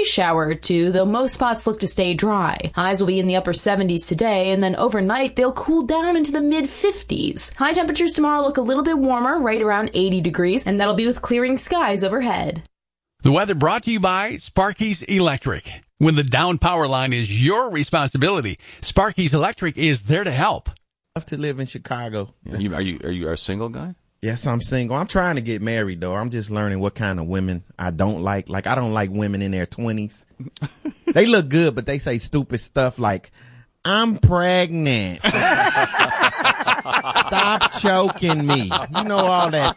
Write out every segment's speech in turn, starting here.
shower or two, though most spots look to stay dry. Highs will be in the upper 70s today, and then overnight they'll cool down into the mid-50s. High temperatures tomorrow look a little bit warmer, right around 80 degrees, and that'll be with clearing skies overhead. The weather brought to you by Sparky's Electric. When the down power line is your responsibility, Sparky's Electric is there to help. I love to live in Chicago. Yeah, are you a single guy? Yes, I'm single. I'm trying to get married, though. I'm just learning what kind of women I don't like. Like, I don't like women in their 20s. They look good, but they say stupid stuff like, I'm pregnant. Stop choking me. You know all that.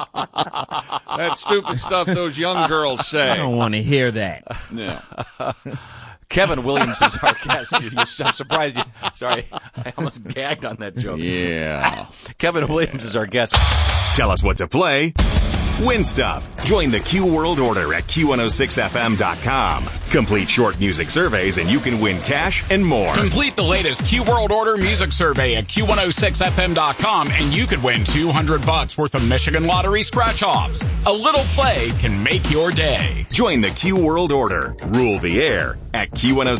That stupid stuff those young girls say. I don't want to hear that. Yeah. Kevin Williams is our guest. I'm surprised you. Sorry, I almost gagged on that joke. Yeah. Kevin Williams is our guest. Tell us what to play. Win stuff. Join the Q World Order at Q106FM.com. Complete short music surveys and you can win cash and more. Complete the latest Q World Order music survey at Q106FM.com and you could win $200 worth of Michigan Lottery scratch-offs. A little play can make your day. Join the Q World Order. Rule the air at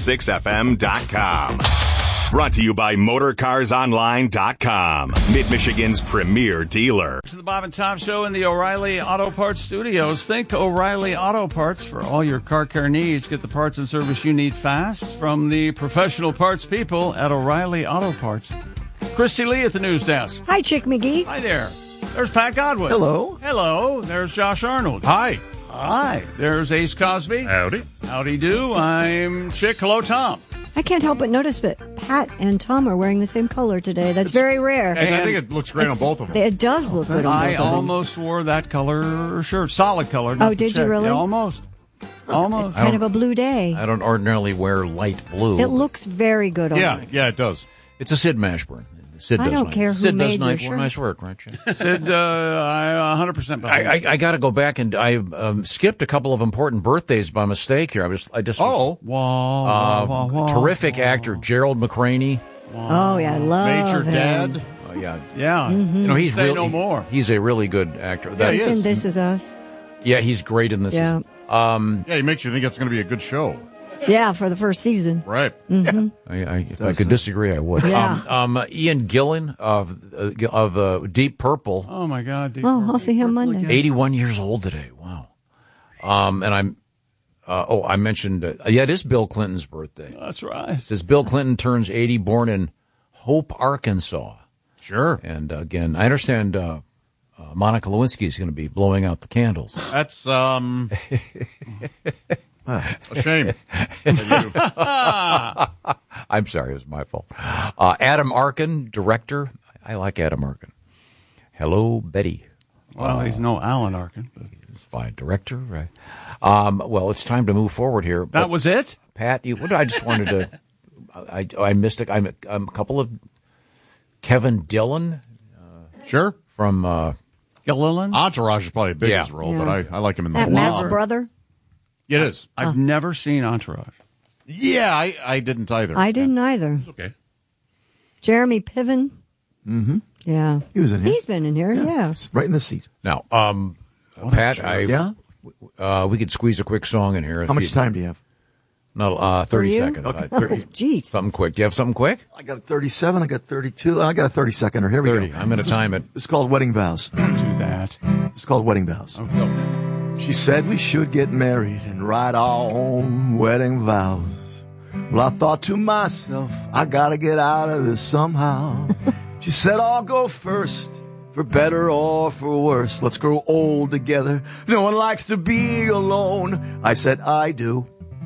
Q106FM.com. Brought to you by MotorCarsOnline.com, Mid-Michigan's premier dealer. To the Bob and Tom Show in the O'Reilly Auto Parts Studios. Think O'Reilly Auto Parts for all your car care needs. Get the parts and service you need fast from the professional parts people at O'Reilly Auto Parts. Christy Lee at the news desk. Hi, Chick McGee. Hi there. There's Pat Godwin. Hello. Hello. There's Josh Arnold. Hi. Hi. There's Ace Cosby. Howdy. Howdy do. I'm Chick. Hello, Tom. I can't help but notice that Pat and Tom are wearing the same color today. That's very rare. And I think it looks great on both of them. It does look good on both I of them. almost wore that color shirt. Solid color. Oh, did you really? Yeah, almost. Almost. Kind of a blue day. I don't ordinarily wear light blue. It looks very good on you. Yeah, it does. It's a Sid Mashburn. Sid I does don't nice. care who Sid made does your nice shirt. work, right? Sid? Sid, I 100% behind. I got to go back and I skipped a couple of important birthdays by mistake here. I just Whoa. terrific actor Gerald McCraney. Oh, yeah, I love Major him. Dad. Yeah, Yeah. Mm-hmm. you know he's Say really no more. He's a really good actor. Yeah, he He's is. in This Is Us. Yeah, he's great in this. Yeah. Yeah, he makes you think it's going to be a good show. Yeah, for the first season. Right. Mm-hmm. If I could disagree, I would. Yeah. Ian Gillan of Deep Purple. Oh, my God. Oh, I'll see him Monday. 81 years old today. Wow. And I mentioned, it is Bill Clinton's birthday. That's right. It says Bill Clinton turns 80, born in Hope, Arkansas. Sure. And again, I understand Monica Lewinsky is going to be blowing out the candles. That's, a shame. I'm sorry, it was my fault. Adam Arkin, director. I like Adam Arkin. Hello, Betty. Well, he's no Alan Arkin. But He's fine. Director, right? Well, it's time to move forward here. that was it? Pat, I just wanted to. I missed it. I'm a couple of Kevin Dillon Sure. from. Gilliland? Entourage is probably a biggest Yeah. role, but I like him in the That Matt's Wow. brother? Yeah, it is. I've never seen Entourage. Yeah, I didn't either. I didn't either. Okay. Jeremy Piven? Mm-hmm. Yeah. He was in here. He's been in here, yeah. Right in the seat. Now, Pat, Yeah? we could squeeze a quick song in here. How much time do you have? No, 30 For you? seconds. Okay. 30, Jeez. something quick. Do you have something quick? I got a 37. I got 32. I got a 30-seconder. Here we 30. go. I'm going to time it. It's called Wedding Vows. Don't do that. It's called Wedding Vows. She said we should get married and write our own wedding vows. Well, I thought to myself, I gotta get out of this somehow. She said, I'll go first, for better or for worse. Let's grow old together. No one likes to be alone. I said, I do.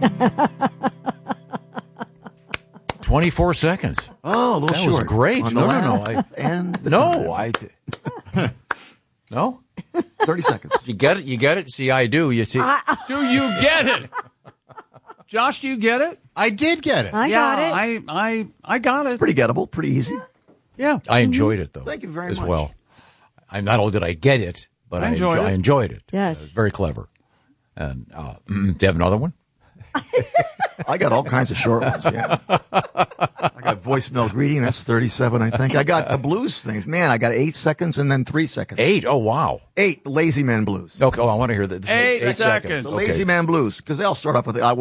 24 seconds. Oh, a little That short. was great. On the No. laugh and the time. No? 30 seconds. You get it? You get it? See, I do. You see? Do you get it? Josh, do you get it? I did get it. I got it. I got it. Pretty gettable, pretty easy. Yeah. I enjoyed it, though. Thank you very as much. well. Not only did I get it, but I enjoyed it. Yes. It was very clever. And do you have another one? I got all kinds of short ones, yeah. I got voicemail greeting, that's 37, I think. I got the blues things. Man, I got 8 seconds and then 3 seconds. 8? Oh, wow. 8, the Lazy Man Blues. Okay, I want to hear that. 8 seconds. The Okay. Lazy Man Blues, because they all start off with, I